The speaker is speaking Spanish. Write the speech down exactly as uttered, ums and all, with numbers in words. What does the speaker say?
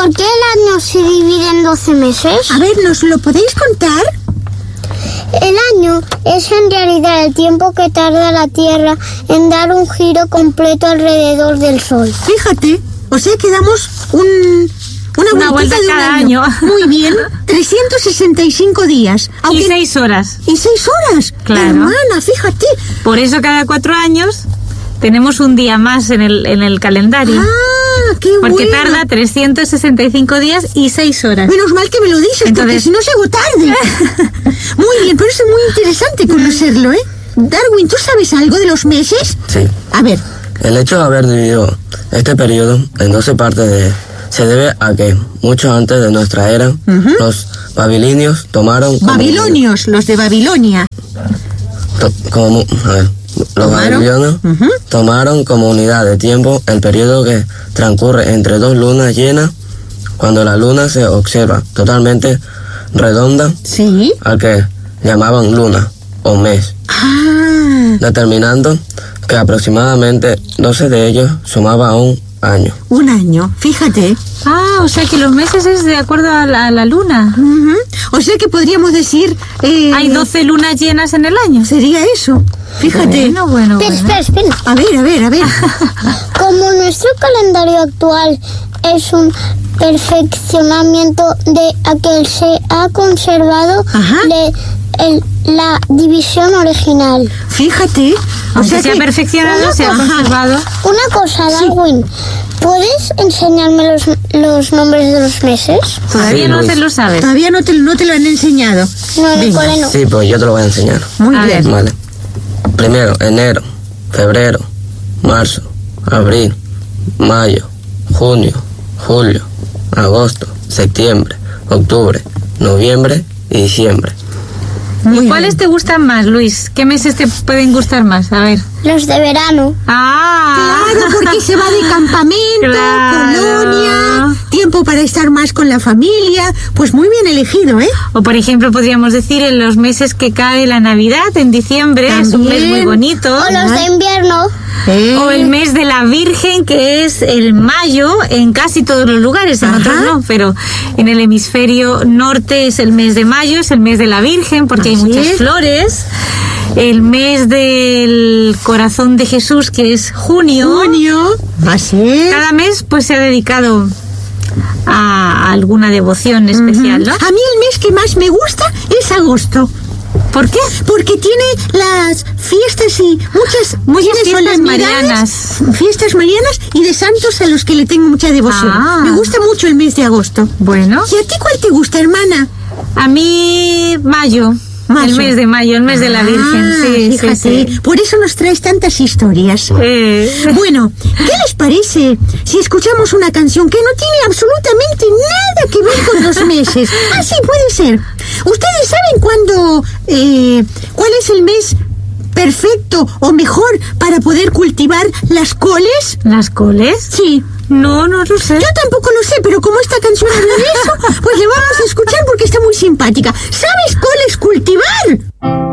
por qué el año se divide en doce meses? A ver, ¿nos lo podéis contar? El año es en realidad el tiempo que tarda la Tierra en dar un giro completo alrededor del Sol. Fíjate, o sea que damos un, una, una vuelta de un cada año. año. Muy bien, trescientos sesenta y cinco días. Aunque... Y seis horas. Y seis horas, claro. Hermana, fíjate. Por eso cada cuatro años tenemos un día más en el, en el calendario. Ah, qué bueno. Porque tarda trescientos sesenta y cinco días y seis horas. Menos mal que me lo dices, entonces, porque si no se hago tarde. Muy bien, pero es muy interesante conocerlo, ¿eh? Darwin, ¿tú sabes algo de los meses? Sí. A ver. El hecho de haber dividido este periodo en doce partes de, se debe a que mucho antes de nuestra era, uh-huh. los babilonios tomaron... Babilonios, como, los de Babilonia. To, como, a ver, los babilonios uh-huh. tomaron como unidad de tiempo el periodo que transcurre entre dos lunas llenas, cuando la luna se observa totalmente redonda, ¿sí? al que llamaban luna o mes, ah. determinando que aproximadamente doce de ellos sumaba a un año. Un año, fíjate. Ah, o sea que los meses es de acuerdo a la, a la luna. Uh-huh. O sea que podríamos decir... Eh, Hay doce lunas llenas en el año. Sería eso. Fíjate. Bueno, bueno, pero, bueno. Espera, espera. A ver, a ver, a ver. Como nuestro calendario actual es un perfeccionamiento de aquel se ha conservado de el, la división original. Fíjate. O sea, se ha perfeccionado, se ha conservado. Una cosa, Darwin, sí. ¿Puedes enseñarme los, los nombres de los meses? Todavía sí, no Luis. te lo sabes. Todavía no te, no te lo han enseñado. No, en el cole no. Sí, pues yo te lo voy a enseñar. Muy a bien. Ver. Vale. Primero, enero, febrero, marzo, abril, mayo, junio, julio, agosto, septiembre, octubre, noviembre y diciembre. Muy ¿Y cuáles bien. te gustan más, Luis? ¿Qué meses te pueden gustar más? A ver. Los de verano. Ah, claro, porque se va de campamento, claro. Colonia, tiempo para estar más con la familia. Pues muy bien elegido, ¿eh? O por ejemplo podríamos decir en los meses que cae la Navidad, en diciembre, ¿también? Es un mes muy bonito. O los de invierno. ¿Eh? O el mes de la Virgen, que es el mayo en casi todos los lugares, en Ajá. otros no, pero en el hemisferio norte es el mes de mayo, es el mes de la Virgen, porque Así hay muchas es. flores. El mes del corazón de Jesús, que es junio. Junio. Así es. Cada mes pues se ha dedicado a alguna devoción especial, ¿no? A mí el mes que más me gusta es agosto. ¿Por qué? Porque tiene las fiestas y muchas, muchas fiestas marianas. Fiestas marianas y de santos a los que le tengo mucha devoción. Ah. Me gusta mucho el mes de agosto. Bueno. ¿Y a ti cuál te gusta, hermana? A mí, mayo. Mayo. El mes de mayo, el mes ah, de la Virgen. Sí, fíjate, sí, sí. Por eso nos traes tantas historias. Eh. Bueno, ¿qué les parece si escuchamos una canción que no tiene absolutamente nada que ver con los meses? Ah, sí, puede ser. ¿Ustedes saben cuándo, eh, cuál es el mes perfecto o mejor para poder cultivar las coles? ¿Las coles? Sí. No, no lo sé. Yo tampoco lo sé, pero como esta canción habla de eso, pues le vamos a escuchar porque está muy simpática. ¿Sabes coles cultivar?